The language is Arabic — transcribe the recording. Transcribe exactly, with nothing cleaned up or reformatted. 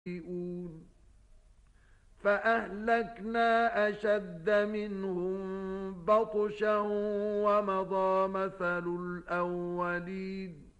يُسِيئُونَ فَأَهْلَكْنَا أَشَدَّ مِنْهُمْ بَطْشًا وَمَضَى مَثَلُ الْأَوَّلِينَ